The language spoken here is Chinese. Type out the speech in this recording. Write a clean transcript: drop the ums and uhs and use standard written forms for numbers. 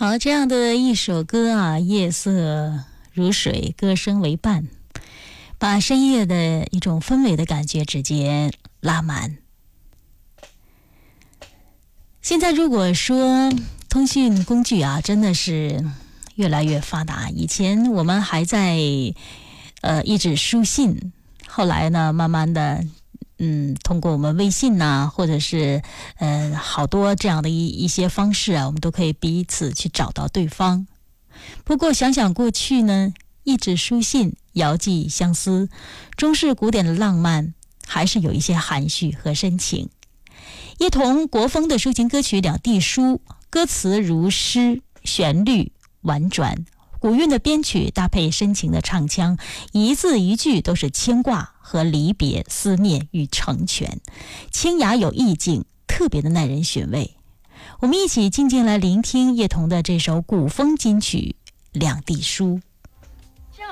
好，这样的一首歌啊，夜色如水，歌声为伴，把深夜的一种氛围的感觉直接拉满。现在如果说通讯工具啊，真的是越来越发达。以前我们还在一纸书信，后来呢，慢慢的通过我们微信呐，或者是好多这样的一些方式啊，我们都可以彼此去找到对方。不过想想过去呢，一纸书信，遥寄相思，中式古典的浪漫，还是有一些含蓄和深情。叶童国风的抒情歌曲《两地书》，歌词如诗，旋律婉转，古韵的编曲搭配深情的唱腔，一字一句都是牵挂和离别、思念与成全，清雅有意境，特别的耐人寻味。我们一起静静来聆听叶童的这首古风金曲《两地书》。